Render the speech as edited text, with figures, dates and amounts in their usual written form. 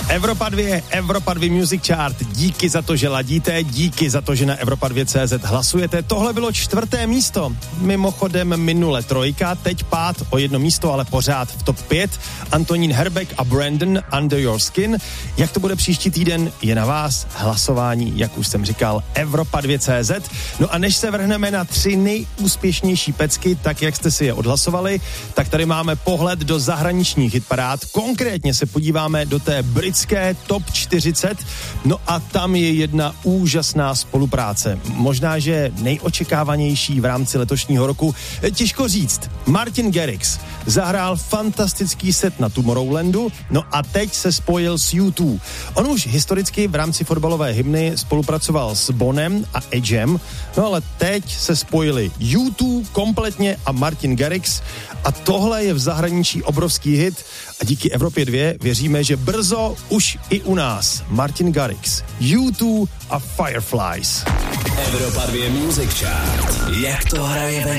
Evropa 2, Evropa 2 Music Chart. Díky za to, že ladíte, díky za to, že na Evropa 2.cz hlasujete. Tohle bylo 4. místo. Mimochodem minule 3, teď pád o 1 místo, ale pořád v top 5. Antonín Herbeck a Brandon Under Your Skin. Jak to bude příští týden, je na vás. Hlasování, jak už jsem říkal, Evropa 2.cz. No a než se vrhneme na 3 nejúspěšnější pecky, tak jak jste si je odhlasovali, tak tady máme pohled do zahraničních hitparád. Konkrétně se podíváme do té britské top 40. No a tam je jedna úžasná spolupráce. Možná, že nejočekávanější v rámci letošního roku. Těžko říct. Martin Garrix zahrál fantastický set na Tomorrowlandu, no a teď se spojil s U2. On už historicky v rámci fotbalové hymny spolupracoval s Bonem a Edgem, no ale teď se spojili U2 kompletně a Martin Garrix a tohle je v zahraničí obrovský hit a díky Evropě 2 věříme, že brzo už i u nás Martin Garrix, U2 a Fireflies. Evropa 2 Music Chart. Jak to hraje ven?